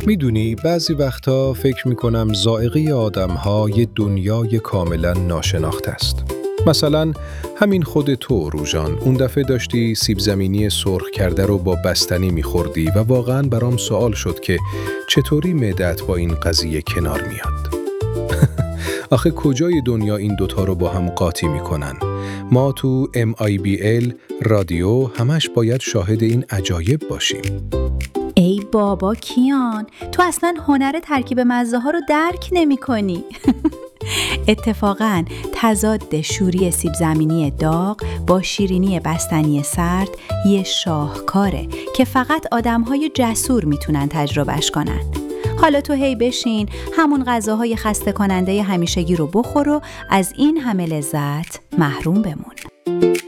میدونی بعضی وقتا فکر میکنم ذائقه آدم‌ها یه دنیای کاملا ناشناخته است. مثلا همین خود تو روژان اون دفعه داشتی سیب زمینی سرخ کرده رو با بستنی میخوردی و واقعاً برام سوال شد که چطوری معده‌ات با این قضیه کنار میاد. آخه کجای دنیا این دوتا رو با هم قاطی میکنن؟ ما تو MIBL رادیو همش باید شاهد این عجایب باشیم. ای بابا کیان، تو اصلا هنر ترکیب مزه ها رو درک نمی کنی. اتفاقاً تضاد شوری سیب زمینی داغ با شیرینی بستنی سرد یه شاهکاره که فقط آدم‌های جسور میتونن تجربهش کنن. حالا تو هی بشین همون غذاهای خسته کننده همیشگی رو بخور و از این همه لذت محروم بمون.